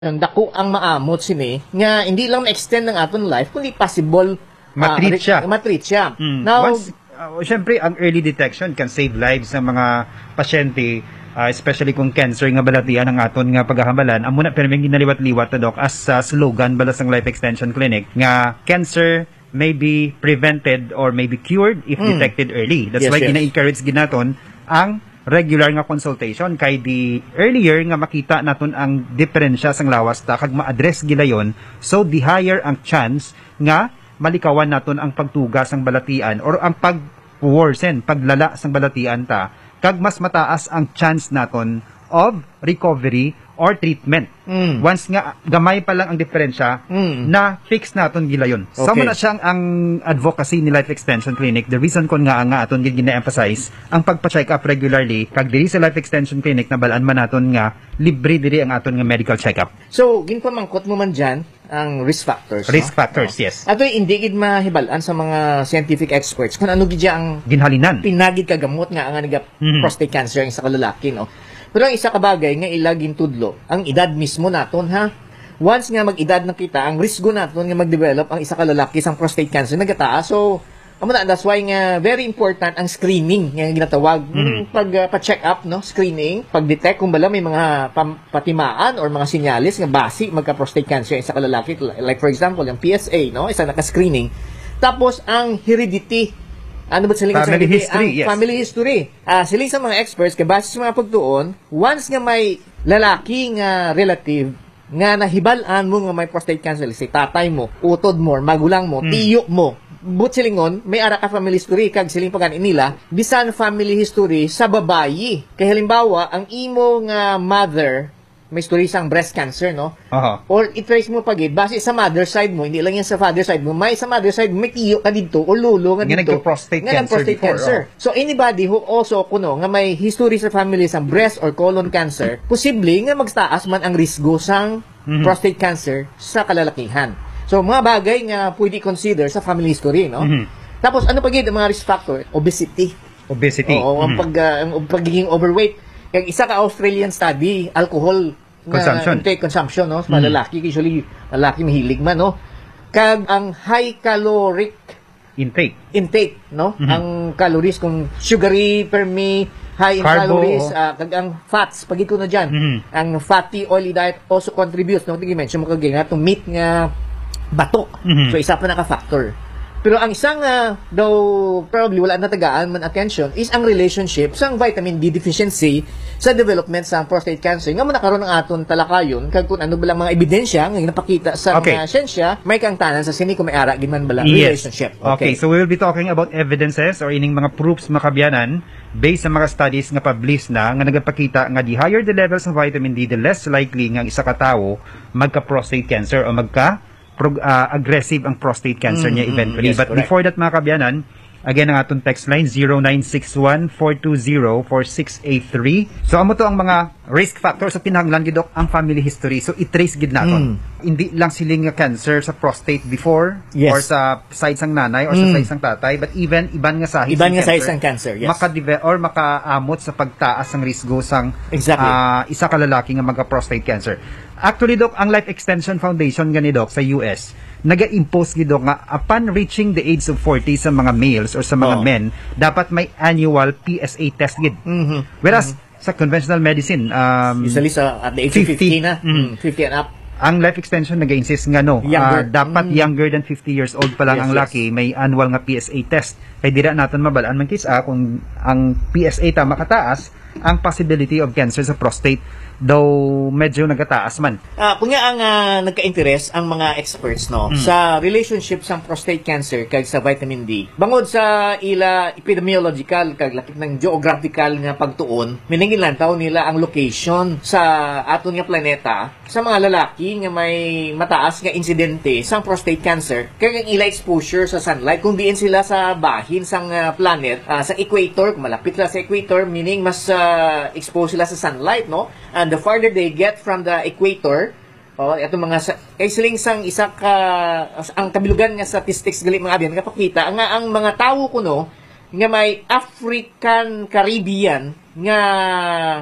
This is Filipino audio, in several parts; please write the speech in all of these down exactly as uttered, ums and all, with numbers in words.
ang dako ang maamot sini nga hindi lang ma-extend ng aton life kundi possible matreat uh, siya. matreat siya. Mm. Now, Once, uh, syempre, ang early detection can save lives ng mga pasyente, uh, especially kung cancer nga balatian ang aton nga paghahambalan. Amo na pero may ginaliwat-liwat na dok as uh, slogan balas ng Life Extension Clinic nga cancer may be prevented or may be cured if mm. detected early. That's yes, why yes. gina-encourage ginaton ang regular nga consultation kay di earlier nga makita naton ang diferensya sang lawas ta kag ma-address gila yon, so the higher ang chance nga malikawan naton ang pagtugas sang balatian or ang pag-worsen, paglala sang balatian ta kag mas mataas ang chance naton of recovery or treatment. Mm. Once nga gamay pa lang ang diferensya, mm. na fix naton gila yon. Okay. Sama na siyang ang advocacy ni Life Extension Clinic. The reason kon nga nga aton gina-emphasize ang pagpa-check up regularly kag diri sa Life Extension Clinic na balaan man naton nga libre diri ang aton nga medical check-up. So, ginpamangkot mo man dyan ang risk factors. Risk no? factors, no? Yes. Ato hindi gid mahibalan sa mga scientific experts kung ano gid ang ginhalinan. Pinagid kagamot nga ang nga mm-hmm. prostate cancer sa kalalaki, no. Pero ang isa ka bagay nga ilagin tudlo, ang edad mismo naton ha. Once nga mag-edad na kita, ang risgo naton nga mag-develop ang isa ka lalaki sang prostate cancer nagataas. So, amo na that's why nga very important ang screening nga ginatawag. Mm-hmm. Pag uh, pa-check up, no, screening, pag-detect kung bala may mga patimaan or mga sinyalis nga basi magka-prostate cancer isa ka lalaki, like for example, yung P S A, no, isa naka-screening. Tapos ang heredity, ano ba siling family sa history, ang yes. family history. Ah, uh, siling sa mga experts kay base sa mga pagtuon, once nga may lalaki nga relative nga nahibal-an mo nga may prostate cancer, si tatay mo, utod mo, magulang mo, mm. tiyo mo, but silingon, may ara ka family history kag siling pagani nila, bisan family history sa babayi. Kay halimbawa, ang imo nga mother may story sang breast cancer, no? Uh-huh. Or i-trace mo pagid base sa mother side mo, hindi lang yan sa father side mo, may sa mother side may tiyo ka dito o lulo nga dito nga prostate nga cancer, prostate before, cancer. Oh. So anybody who also kuno nga may history sa family sang breast or colon cancer, posible nga magtaas man ang risgo sang mm-hmm. prostate cancer sa kalalakihan. So mga bagay nga pwede consider sa family history, no? Mm-hmm. Tapos ano pagid ang mga risk factor? Obesity. Obesity. Oo, ang pag uh, ang pagiging overweight. Kaya isa ka Australian study, alcohol consumption. Intake consumption, no? Sa lalaki, mm. usually lalaki mahilig man, no? Kag ang high caloric intake. Intake, no? Mm-hmm. Ang calories kung sugary per me, high in Carbo, calories, oh. uh, kag ang fats, pagid ko na diyan. Mm-hmm. Ang fatty oily diet also contributes, no? Tigi mention mo kag nga tong meat nga bato. Mm-hmm. So isa pa naka factor. Pero ang isang uh, daw probably wala na tagaan man attention is ang relationship sa vitamin D deficiency sa development sa prostate cancer. Nga man nakaroon ng aton talakayon kag kung ano balang mga ebidensya nga napakita sa okay. mga siyensya, may kang tanan sa sini kung may ara gid man bala yes. relationship. Okay. Okay, so we will be talking about evidences or ining mga proofs makabyanan based sa mga studies nga published na nga nagapakita nga the higher the levels of vitamin D, the less likely nga isa ka tawo magka-prostate cancer o magka Pro, uh, aggressive ang prostate cancer mm, niya eventually. Mm, yes, but correct. Before that mga kabyanan, again ang atong text line zero nine six one, four two zero, four six eight three. So amo to ang mga risk factors sa pinahanglan gid ang family history. So i-trace gid naton. Mm. Hindi lang siling nga cancer sa prostate before yes. or sa side sang nanay or mm. sa side sang tatay, but even iban nga sahis iban nga sahis sang cancer, yes. Maka or makaamot sa pagtaas ng risgo sang exactly. uh, isa ka lalaki nga magka-prostate cancer. Actually, Doc, ang Life Extension Foundation gani, Doc, sa U S, naga-impose gid nga upon reaching the age of forty sa mga males or sa mga oh. men, dapat may annual P S A test gid. Mm-hmm. Whereas mm-hmm. sa conventional medicine, um, usually sa at the age of fifty na, mm, fifty and up. Ang Life Extension naga-insist nga no, uh, dapat mm. younger than fifty years old pa lang yes, ang laki, yes. may annual nga P S A test. Kaya dira natin mabalaan man kisa kung ang P S A ta makataas, ang possibility of cancer sa prostate daw medyo nagataas man. Ah, uh, kung nga ang uh, nagka-interest ang mga experts no mm. sa relationship sa prostate cancer kag sa vitamin D. Bangod sa ila epidemiological kag lapit ng geographical nga pagtuon, minangilantaw nila ang location sa aton nga planeta sa mga lalaki nga may mataas nga insidente sa prostate cancer kag ang ila exposure sa sunlight kung diin sila sa bahin sang uh, planet uh, sa equator, kung malapit sila sa equator, meaning mas uh, exposed sila sa sunlight, no? And the farther they get from the equator, oh, ito mga kay siling sang isa ka ang kabilugan nga statistics gali mga abyan kapakita nga ang mga tawo kuno nga may African Caribbean nga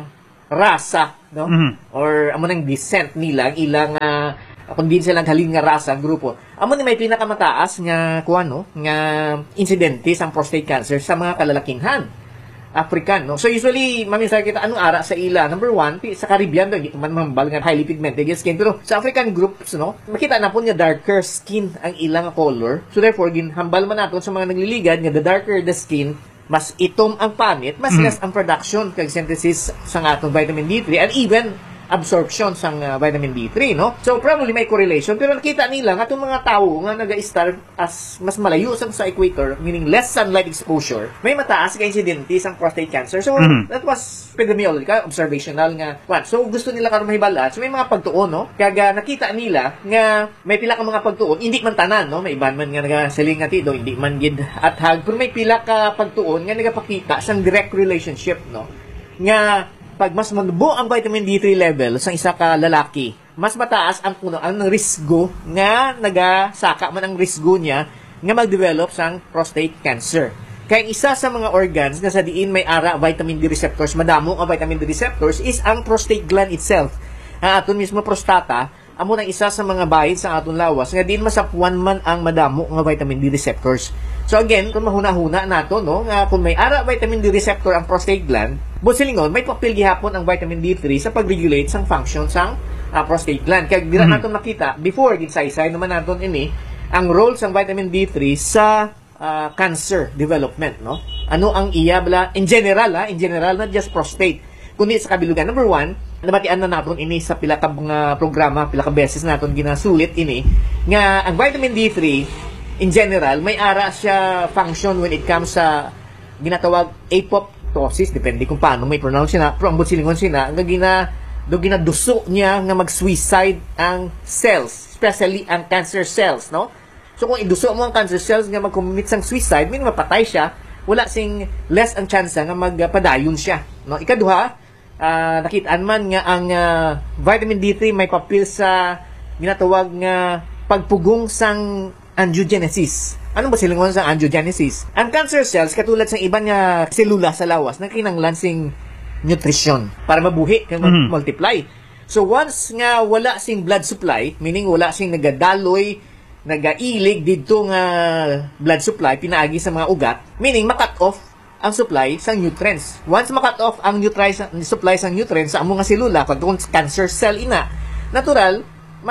rasa, no? Mhm. Or amo nang descent nila, ang ilang uh, kung din silang halin nga rasa, grupo. Amo ni may pinakamataas nga kuan no, nga insidente sa prostate cancer sa mga kalalakinghan. African, no? So usually, maminsan kita anong ara sa ila. Number one, sa Caribbean, hindi man mambal nga highly pigmented skin. Pero sa African groups, no, makita na po niya darker skin ang ilang color. So therefore, ginhambal man natin sa mga nagliligad nga the darker the skin, mas itom ang panit, mas mm. less ang production kag synthesis sa atong vitamin D three and even absorption sang uh, vitamin D three, no? So probably may correlation, pero nakita nila nga itong mga tao nga naga-start as mas malayo sa, sa equator, meaning less sunlight exposure, may mataas ka incidence ang prostate cancer. So mm-hmm. that was epidemiological, observational nga. What? So gusto nila karon mahibala. So may mga pagtuon, no? Kaga nakita nila nga may pila ka mga pagtuon, hindi man tanan, no? May iban man nga nagasaling nga tido, hindi man gid at hag, pero may pila ka pagtuon nga nagapakita sang direct relationship, no? Nga pag mas manubo ang vitamin D three level sa isa ka lalaki, mas mataas ang kuno ang risgo nga nagasaka man ang risgo niya nga mag-develop sang prostate cancer. Kaya isa sa mga organs nga sa diin may ara vitamin D receptors, madamo ang vitamin D receptors is ang prostate gland itself. Ang aton mismo prostata, amo nang isa sa mga bahin sa aton lawas nga diin masapuan man ang madamo nga vitamin D receptors. So again, kung mahuna-huna nato, no, nga kung may ara vitamin D receptor ang prostate gland, busilingon, may papel gihapon ang vitamin D three sa pag-regulate sang function sang uh, prostate gland. Kaya dira mm-hmm. natin makita, before, ginsay-say naman natin ini, ang role sang vitamin D three sa uh, cancer development, no? Ano ang iya, bala, in general, ha? In general, not just prostate, kundi sa kabilugan. Number one, nabatian na natin ini sa pila ka mga programa, pila ka beses natin ginasulit ini, nga ang vitamin D three, in general, may ara siya function when it comes sa ginatawag apoptosis, depende kung paano may pronounce na, pero ang butsilingon sina, nga gina, do ginaduso niya nga mag-suicide ang cells, especially ang cancer cells, no? So kung iduso mo ang cancer cells nga mag-commit sang suicide, may mapatay siya, wala sing less ang chance nga magpadayon siya, no? Ikaduha, uh, nakitaan man nga ang uh, vitamin D three may papel sa ginatawag nga pagpugong sang angiogenesis. Ano ba silingon sa angiogenesis? Ang cancer cells, katulad sa iba nga selula sa lawas, nagkinanglan sing nutrition para mabuhi, kaya mm-hmm. multiply. So once nga wala sing blood supply, meaning wala sing nagadaloy, nagailig dito nga blood supply, pinaagi sa mga ugat, meaning makat off ang supply sa nutrients. Once makat off ang nutrients, supply sa nutrients sa among nga selula, pag cancer cell ina, natural,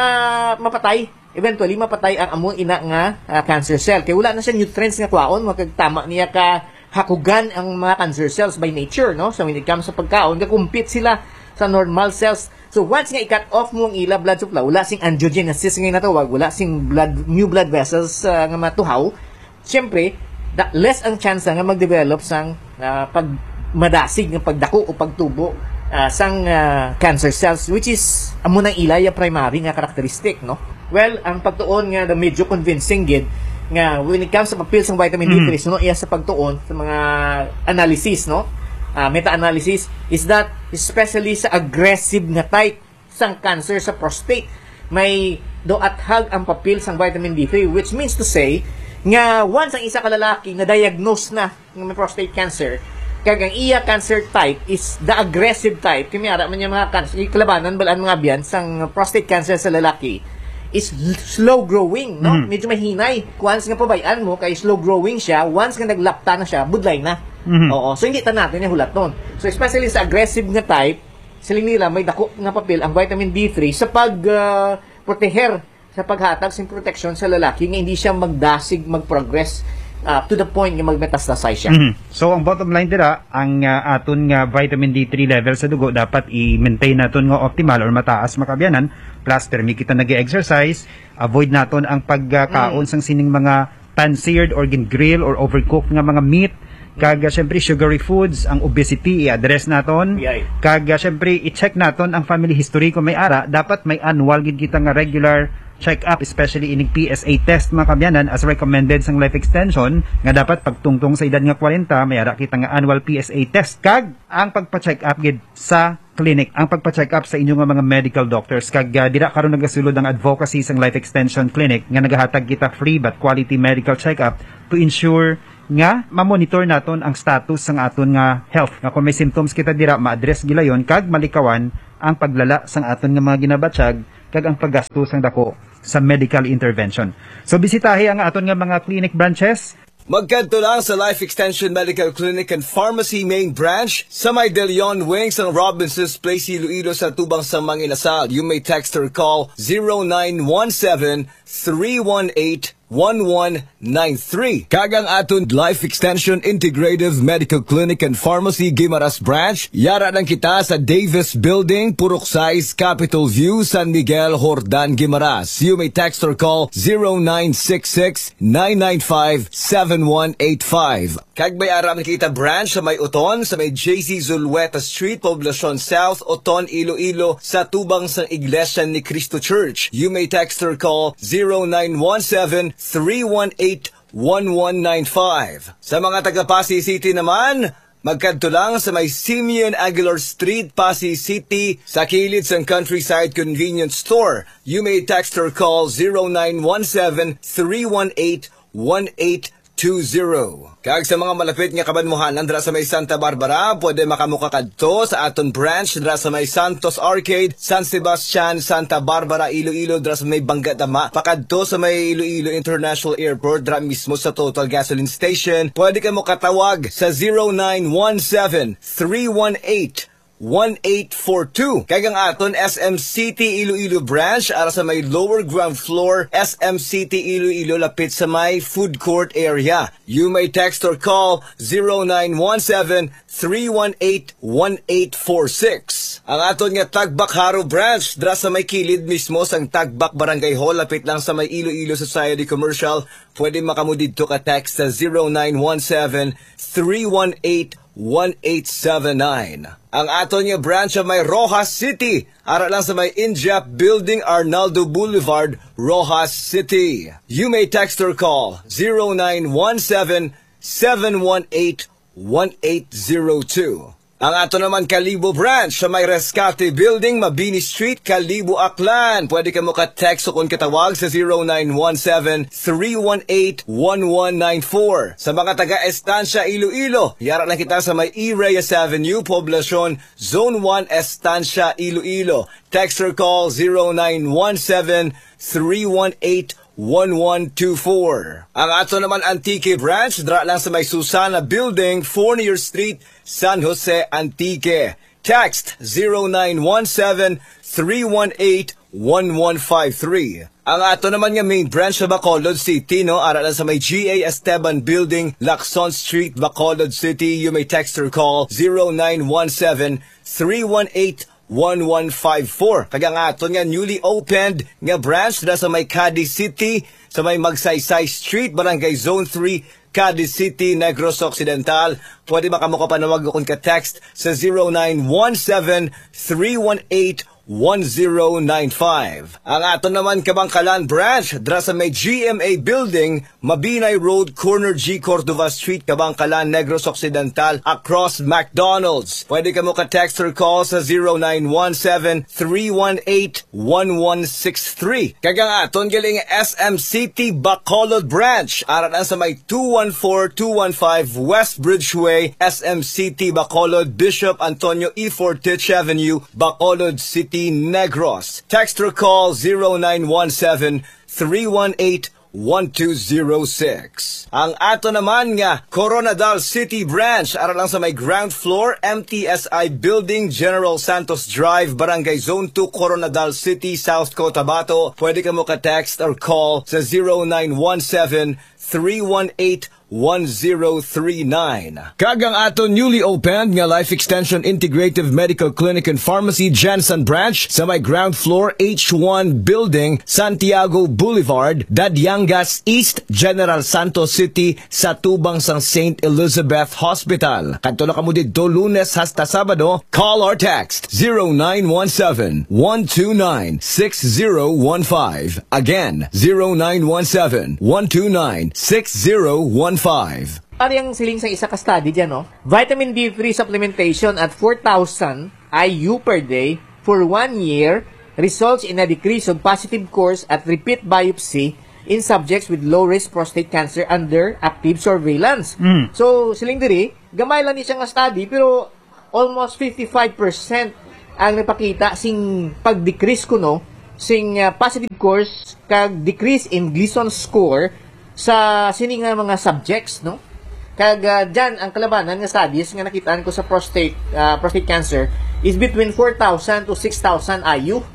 ma mapatay. Eventually, mapatay ang among ina nga uh, cancer cell. Kaya wala na siya nutrients nga kwaon, magkagtama niya ka hakugan ang mga cancer cells by nature, no? So when it comes sa pagkaon, kakumpit sila sa normal cells. So once nga i-cut off mo ang ila blood supply, wala sing angiogenesis nga natawag, wala sing blood, new blood vessels uh, nga matuhaw, siyempre, da, less ang chance nga mag-develop sang uh, pagmadasig ng pagdako o pagtubo uh, sang uh, cancer cells, which is amo nang ilaya primary nga karakteristik, no? Well, ang pagtuon nga na medyo convincing gid nga when it comes sa papel sang vitamin D three, mm. so no, iya sa pagtuon sa mga analysis, no? Uh, meta-analysis is that especially sa aggressive nga type sang cancer sa prostate, may do at hag ang papel sang vitamin D three, which means to say nga once ang isa ka lalaki na diagnose na ng may prostate cancer, kag ang iya cancer type is the aggressive type, kimiyara man yung mga cancer, kalabanan balaan mga biyan sang prostate cancer sa lalaki is slow growing, no? Mm. Medyo mahinay. Once nga pabayaan mo, kay slow growing siya, once nga naglapta na siya, budlay na. Mm-hmm. Oo. So, hindi ta natin yung hulat nun. So, especially sa aggressive nga type, siling nila, may dako nga papel ang vitamin D three sa pag-proteher, uh, sa paghatag sa protection sa lalaki nga hindi siya magdasig, mag-progress uh, to the point nga mag-metastasize siya. Mm-hmm. So, ang bottom line dira, ang uh, aton nga vitamin D three level sa dugo, dapat i-maintain naton nga optimal or mataas makabyanan, plus permi kita nag-exercise, avoid naton ang pagkaon uh, mm. sang sining mga pan-seared or gin-grill or overcooked nga mga meat, kag uh, syempre sugary foods, ang obesity i-address naton, yeah. kag uh, syempre i-check naton ang family history kung may ara, dapat may annual gid kita nga regular check-up, especially ining P S A test mga kabyanan as recommended sang life extension, nga dapat pagtungtong sa edad nga forty, may ara kita nga annual P S A test, kag ang pagpa-check up gid sa clinic, ang pagpa-check up sa inyong mga medical doctors, kag uh, dira karon nagasulod ang advocacy sang life extension clinic nga nagahatag kita free but quality medical check-up to ensure nga ma-monitor naton ang status sang aton nga health. Nga kung may symptoms kita dira, ma-address gila yon kag malikawan ang paglala sang aton nga mga ginabatsyag kag ang paggasto sang dako sa medical intervention. So bisitahi ang aton nga mga clinic branches. Magkanto lang sa Life Extension Medical Clinic and Pharmacy Main Branch sa may De Leon Wings ng Robinson's Place, Iloilo sa Tubang sa Manginasal. You may text or call zero nine one seven, three one eight, one one nine three. Kagang aton Life Extension Integrative Medical Clinic and Pharmacy Guimaras Branch. Yara lang kita sa Davis Building, Purok Size, Capitol View, San Miguel, Hordan, Guimaras. You may text or call zero nine six six, nine nine five, seven one eight five. Kag may aram kita branch sa may Uton, sa may J C Zulueta Street, Poblacion South, Uton, Iloilo, sa Tubang sa Iglesia ni Cristo Church. You may text or call zero nine one seven, three one eight, one one nine five. Sa mga taga Pasay City naman, magkadto lang sa may Simeon Aguilar Street, Pasay City, sa kilid sa Countryside Convenience Store. You may text or call zero nine one seven, three one eight, one eight two zero. Kag sa mga malapit nga kabanmuhanan dira sa may Santa Barbara, pwede makamuka kadto sa aton branch dira sa may Santos Arcade, San Sebastian, Santa Barbara, Iloilo, dira sa may Banggadama, pakadto sa may Iloilo International Airport, dira mismo sa Total Gasoline Station. Pwede ka mo katawag sa zero nine one seven, three one eight, one eight four two. Kagang aton S M City Iloilo branch ara sa may lower ground floor, S M City Iloilo, lapit sa may food court area. You may text or call zero nine one seven, three one eight, one eight four six. Ang aton nga Tagbak Haro branch dra sa may kilid mismo sang Tagbak Barangay Hall, lapit lang sa may Iloilo Society Commercial. Pwede makamu didto ka text sa zero nine one seven, three one eight, one eight seven nine. Ang aton nga branch sa may Rojas City, ara lang sa may Injap Building, Arnaldo Boulevard, Rojas City. You may text or call zero nine one seven, seven one eight, one eight zero two. Ang ato naman Kalibo branch sa may Rescate Building, Mabini Street, Kalibo, Aklan. Pwede ka mo ka-text o kung katawag sa zero nine one seven, three one eight, one one nine four. Sa mga taga-Estancia, Iloilo, yara lang kita sa may E. Reyes Avenue, Poblacion, Zone one, Estancia, Iloilo. Text or call zero nine one seven, three one eight, one one two four. Ang ato naman Antique branch dra lang sa may Susana Building, Fournier Street, San Jose, Antique. Text zero nine one seven, three one eight, one one five three. Ang ato naman nga main branch sa Bacolod City, no, ara lang sa may G A Esteban Building, Lacson Street, Bacolod City. You may text or call zero nine one seven, three one eight, one one five four. Kaya nga ato nga newly opened nga branch na sa may Cadiz City, sa may Magsaysay Street, Barangay Zone three, Cadiz City, Negros Occidental. Pwede baka mo kapanawag kung ka-text sa zero nine one seven, three one eight, one zero nine five. Ang ato naman Kabangkalan branch dra sa may G M A Building, Mabinay Road, corner G Cordova Street, Kabangkalan, Negros Occidental, across McDonald's. Pwede ka mo ka-text or call sa zero nine one seven, three one eight, one one six three. Kagang aton galing S M City Bacolod branch ara sa may two one four, two one five West Bridgeway, S M City Bacolod, Bishop Antonio E. Fortich Avenue, Bacolod City, Negros. Text or call zero nine one seven, three one eight, one two zero six. Ang ato naman nga Coronadal City branch ara lang sa may ground floor, M T S I Building, General Santos Drive, Barangay Zone two, Coronadal City, South Cotabato. Pwede ka mo ka-text or call sa zero nine one seven, three one eight, one zero three nine. Kagang ato newly opened nga Life Extension Integrative Medical Clinic and Pharmacy Jansen branch sa may ground floor, H one Building, Santiago Boulevard, Dadyangas East, General Santos City, sa tubang sang Saint Elizabeth Hospital. Kadto na kamo didto Lunes hasta Sabado. Call or text zero nine one seven, one two nine, six zero one five. Again, zero nine one seven, one two nine, six zero one five. Ano yung siling sa isa ka study dyan, no? Vitamin D three supplementation at four thousand I U per day for one year results in a decrease of positive course at repeat biopsy in subjects with low-risk prostate cancer under active surveillance. Mm. So, siling diri, gamay lang ni siya nga study, pero almost fifty-five percent ang napakita sing pag-decrease ko, no, sing uh, positive course kag decrease in Gleason score sa sini nga mga subjects, no? Kag uh, dyan, ang kalabanan nga studies nga nakitaan ko sa prostate uh, prostate cancer is between four thousand to six thousand I U.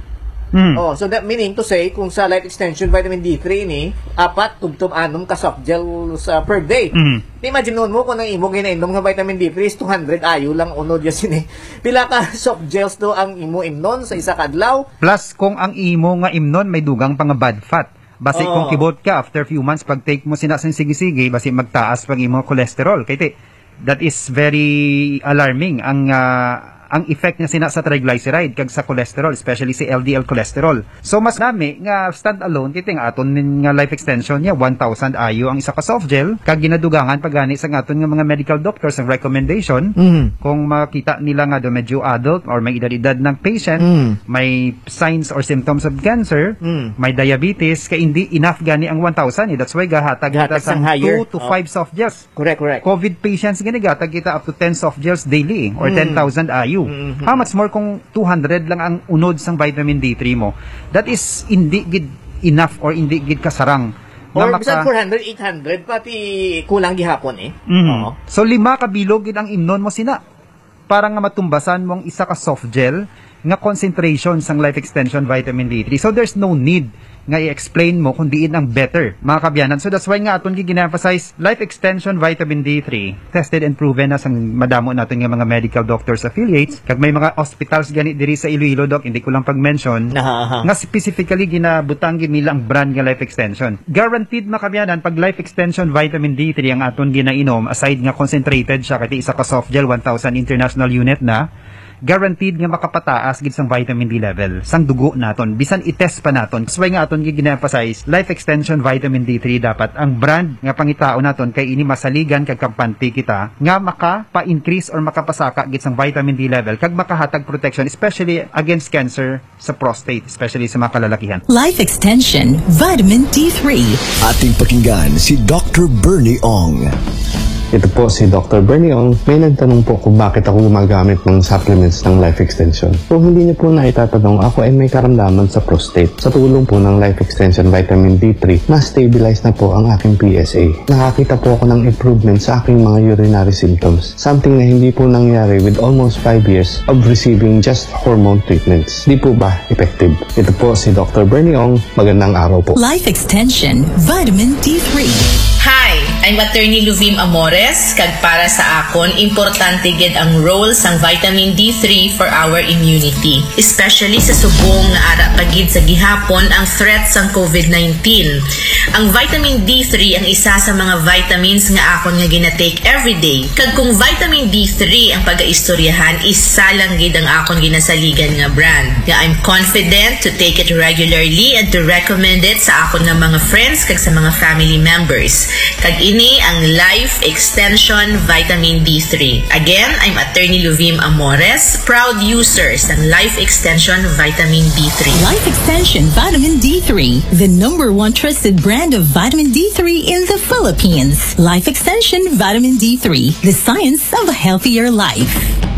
Mm. Oh, so that meaning to say, kung sa life extension vitamin D three ni, apat, tugtog, anom ka soft gel sa per day. Mm. Imagine noon mo kung nang imo ginainom nga vitamin D three is two hundred I U lang unod ya sini. Pila ka soft gels do ang imo imnon sa isa ka adlaw? Plus, kung ang imo nga imnon may dugang pang bad fat. Basi Oo. kung kibot ka, after few months, pag take mo sinasang sige-sige, basi magtaas pag imo cholesterol. Kaya that is very alarming. Ang uh, ang effect niya sina sa triglyceride kag sa cholesterol, especially si L D L cholesterol. So mas nami nga stand alone kiti nga aton nga life extension niya one thousand I U ang isa ka soft gel kag ginadugangan pagani sa aton nga mga medical doctors ang recommendation Mm. kung makita nila nga do medyo adult or may edad-edad ng patient, Mm. may signs or symptoms of cancer, Mm. may diabetes, kay hindi enough gani ang one thousand eh. That's why gahatag kita Gahatag sa sang higher. two to Oh. five soft gels. Correct, correct. COVID patients gani gatag kita up to ten soft gels daily or Mm. ten thousand I U. Mhm. How much more kung two hundred lang ang unod sang vitamin D three mo? That is hindi gid enough or hindi gid kasarang Or na bisan maka- four hundred, eight hundred, pati kulang gihapon eh. Mhm. Oo. So lima ka bilog gid ang imnon mo sina para nga matumbasan mong isa ka soft gel nga concentration sang life extension vitamin D three. So there's no need nga i-explain mo kung diin ang better, mga kabyanan. So that's why nga aton gina-emphasize life extension vitamin D three, tested and proven na sang madamo naton nga mga medical doctors affiliates. Kag may mga hospitals gani diri sa Iloilo, Doc, hindi ko lang pag-mention, Aha. nga specifically ginabutang gid nila ang brand nga life extension. Guaranteed, mga kabyanan, pag life extension vitamin D three ang aton ginainom, aside nga concentrated siya kati isa ka soft gel one thousand international unit na, guaranteed nga makapataas gid sang vitamin D level sang dugo naton bisan i-test pa naton. So nga aton gid gina-emphasize life extension vitamin D three dapat ang brand nga pangitao naton kay ini masaligan kag kampante kita nga maka-pa-increase or makapasaka gid sang vitamin D level kag makahatag protection especially against cancer sa prostate, especially sa mga kalalakihan. Life Extension Vitamin D three. Ating pakinggan si Doctor Bernie Ong. Ito po si Doctor Bernie Ong. May nagtanong po kung bakit ako gumagamit ng supplements ng Life Extension. Kung hindi niyo po na itatanong, ako ay may karamdaman sa prostate. Sa tulong po ng Life Extension Vitamin D three, na-stabilize na po ang aking P S A. Nakakita po ako ng improvement sa aking mga urinary symptoms. Something na hindi po nangyari with almost five years of receiving just hormone treatments. Di po ba effective? Ito po si Doctor Bernie Ong. Magandang araw po. Life Extension Vitamin D three. Hi, I'm Attorney Luvim Amores, kag para sa akon, importante gid ang role sang vitamin D three for our immunity. Especially sa subong nga ara pagid sa gihapon ang threat sang COVID nineteen. Ang vitamin D three ang isa sa mga vitamins nga akon nga ginatake everyday. Kag kung vitamin D three ang pagaistoryahan, isa lang gid ang akon ginasaligan nga brand. Nga I'm confident to take it regularly and to recommend it sa akon nga mga friends kag sa mga family members. Kag ini ang Life Extension Vitamin D three. Again, I'm Attorney Luvim Amores, proud user ng Life Extension Vitamin D three. Life Extension Vitamin D three, the number one trusted brand of vitamin D three in the Philippines. Life Extension Vitamin D three, the science of a healthier life.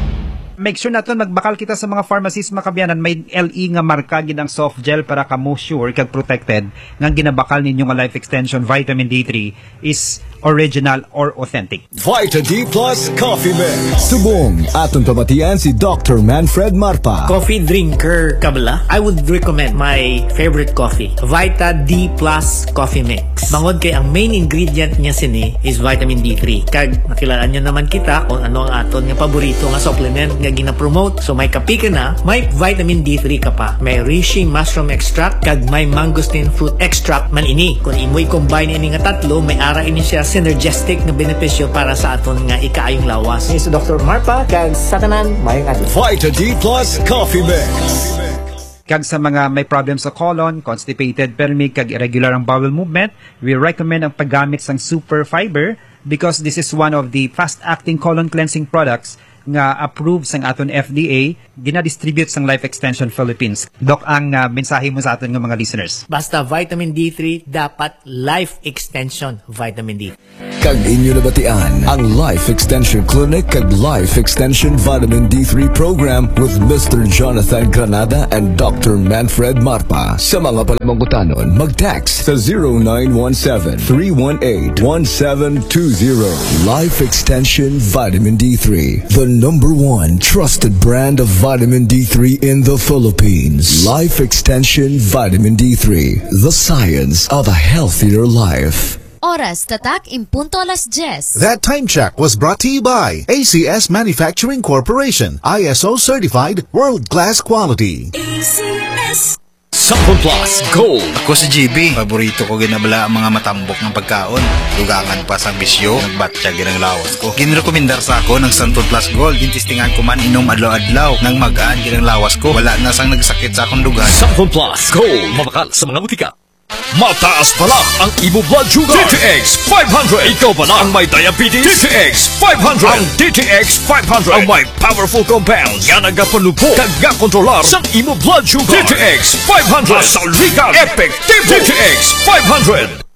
Make sure naton magbakal kita sa mga pharmacies, mga kabyanan, may L E nga marka gid ang soft gel para kamo sure kag protected nga ginabakal ninyo nga life extension vitamin D three is original or authentic. Vita D Plus Coffee Mix. Subong aton pamatian si Doctor Manfred Marpa. Coffee drinker ka bala? I would recommend my favorite coffee, Vita D Plus Coffee Mix. Bangod kay ang main ingredient niya sini is vitamin D three. Kag nakilaan niyo naman kita kung ano ang aton nga paborito nga supplement nga gina-promote. So may kape ka na, may vitamin D three ka pa. May reishi mushroom extract kag may mangosteen fruit extract man ini. Kung imoy combine ini nga tatlo, may ara ini siya synergistic na benepisyo para sa aton nga ikaayong lawas. Ni si Doctor Marpa kag sa tanan mayong adlaw. Vita D Plus Coffee Mix. Kag sa mga may problem sa colon, constipated, pelmic, kag irregular ang bowel movement, we recommend ang paggamit ng super fiber because this is one of the fast-acting colon cleansing products nga approved sang aton F D A, gina-distribute sang Life Extension Philippines. Doc, ang uh, mensahe mo sa aton ng mga listeners. Basta vitamin D three, dapat Life Extension Vitamin D. Kag inyo nabatian ang Life Extension Clinic kag Life Extension Vitamin D three Program with Mister Jonathan Granada and Doctor Manfred Marpa. Sa mga palamangkutanon, mag-text sa zero nine one seven, three one eight, one seven two zero. Life Extension Vitamin D three, the number one trusted brand of vitamin D three in the Philippines. Life Extension Vitamin D three, the science of a healthier life. Oras tatak impunto alas diyes. That time check was brought to you by A C S Manufacturing Corporation, I S O certified, world-class quality. A C S. Sample Plus Gold. Ako si G B. Paborito ko ginabala ang mga matambok ng pagkaon. Dugangan pa sa bisyo, nagbatya ginang lawas ko. Ginrekomendar sa ako ng Sample Plus Gold. Gintistingan ko man inom adlaw-adlaw. Nang magaan ginang lawas ko, wala na sang nagsakit sa akong dugan. Sample Plus Gold. Mabakal sa mga butika. Mataas pala ang imo blood sugar. D T X five hundred. Ikaw pala ang may diabetes. D T X five hundred. Ang D T X five hundred ang may powerful compounds nga nagapanupo kag nga-kontrolar sa imo blood sugar. D T X five hundred. Masaulikan. Effective. D T X five hundred.